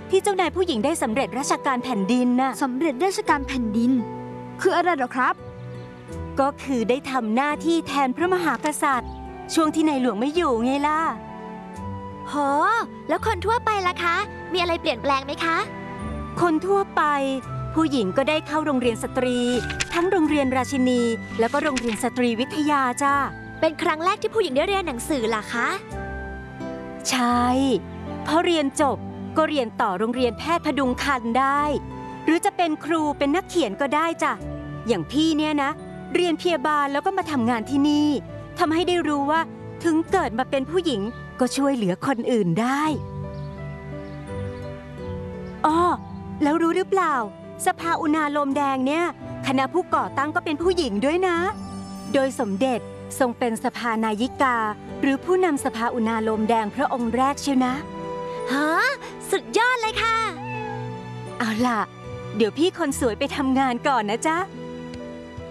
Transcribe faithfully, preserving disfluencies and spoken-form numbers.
ที่เจ้านายผู้หญิงได้สำเร็จราชการแผ่นดินน่ะสำเร็จราชการแผ่นดินคืออะไรหรอครับก็คือได้ทำหน้าที่แทนพระมหากษัตริย์ช่วงที่นายหลวงไม่อยู่ไงล่ะโหแล้วคนทั่วไปล่ะคะมีอะไรเปลี่ยนแปลงไหมคะคนทั่วไปผู้หญิงก็ได้เข้าโรงเรียนสตรีทั้งโรงเรียนราชินีแล้วก็โรงเรียนสตรีวิทยาจ้าเป็นครั้งแรกที่ผู้หญิงได้เรียนหนังสือล่ะคะใช่พอเรียนจบก็เรียนต่อโรงเรียนแพทย์พดุงครรภ์ได้หรือจะเป็นครูเป็นนักเขียนก็ได้จ้ะอย่างพี่เนี่ยนะเรียนพยาบาลแล้วก็มาทำงานที่นี่ทำให้ได้รู้ว่าถึงเกิดมาเป็นผู้หญิงก็ช่วยเหลือคนอื่นได้อ้อแล้วรู้หรือเปล่าสภาอุณาโลมแดงเนี่ยคณะผู้ก่อตั้งก็เป็นผู้หญิงด้วยนะโดยสมเด็จทรงเป็นสภานายิกาหรือผู้นำสภาอุณาโลมแดงพระองค์แรกเชียวนะฮะสุดยอดเลยค่ะเอาล่ะเดี๋ยวพี่คนสวยไปทำงานก่อนนะจ๊ะ